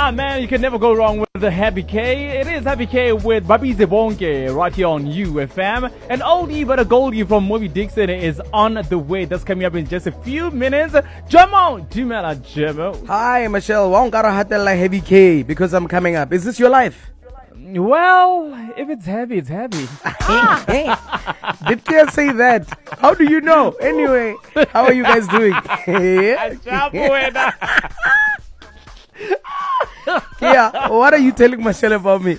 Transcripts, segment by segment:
Man, you can never go wrong with the Happy K. It is Happy K with Babi Zebonke right here on UFM. An oldie but a goldie from Moby Dixon is on the way. That's coming up in just a few minutes. Jamo, Jimela Jamo. Hi, Michelle. Won't gotta hatela Heavy K because I'm coming up. Is this your life? Well, if it's heavy, it's heavy. Did Kia say that? How do you know? Anyway, how are you guys doing? Kia, what are you telling Michelle about me?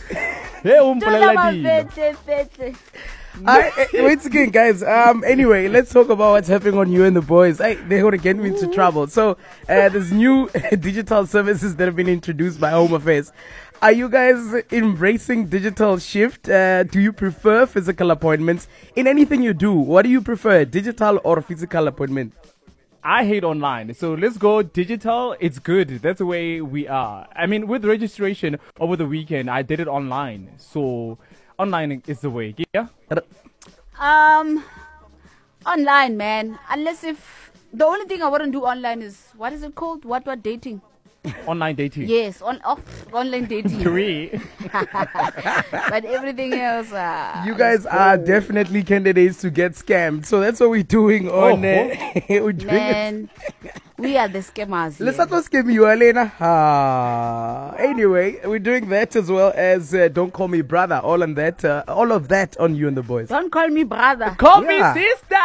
Wait again, guys. Anyway, let's talk about what's happening on You and the Boys. They're going to get me into trouble. So, there's new digital services that have been introduced by Home Affairs. Are you guys embracing digital shift? Do you prefer physical appointments? In anything you do, what do you prefer, digital or physical appointment? I hate online. So let's go digital. It's good. That's the way we are. I mean, with registration over the weekend, I did it online. So online is the way. Yeah? Online, man. Unless if the only thing I wouldn't do online is, what is it called? What dating? Online dating. Yes, online dating. But everything else. You guys are definitely candidates to get scammed. So that's what we're doing on. We're doing man, we are the scammers. Let's not scam you, Elena. Anyway, we're doing that as well as Don't Call Me Brother. All of that on You and the Boys. Don't call me brother. Call me sister.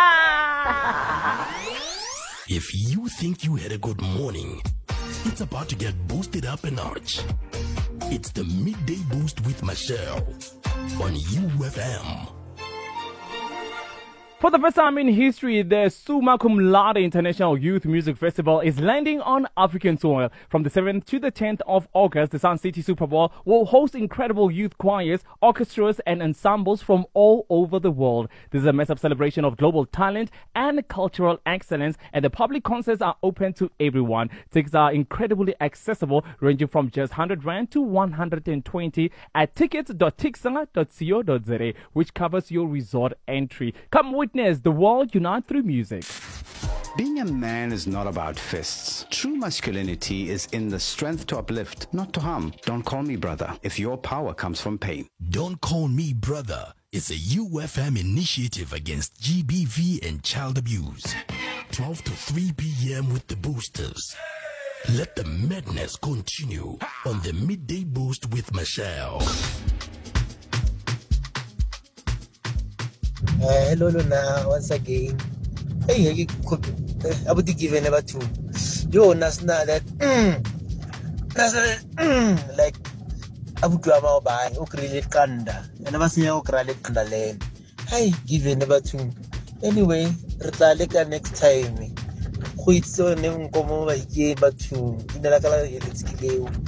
If you think you had a good morning, it's about to get boosted up a notch. It's the Midday Boost with Michelle on UFM. For the first time in history, the Summa Cum Laude International Youth Music Festival is landing on African soil. From the 7th to the 10th of August, the Sun City Super Bowl will host incredible youth choirs, orchestras, and ensembles from all over the world. This is a massive celebration of global talent and cultural excellence, and the public concerts are open to everyone. Tickets are incredibly accessible, ranging from just 100 Rand to 120 at tickets.tixanga.co.za, which covers your resort entry. Come witness the world unite through music. Being a man is not about fists. True masculinity is in the strength to uplift, not to harm. Don't call me brother if your power comes from pain. Don't Call Me Brother is a UFM initiative against GBV and child abuse. 12 to 3 p.m. with the boosters. Let the madness continue on the Midday Boost with Michelle. Hello, Luna, once again. Hey, I would give you never two. Yo, Nasna, that, like, I would do a by Ukraine Kanda, and I was near Ukraine Kanda lane. Hey, give you never two. Anyway, Retaleka next time. Quit so name come over again, but two in the Lakala, let's give you.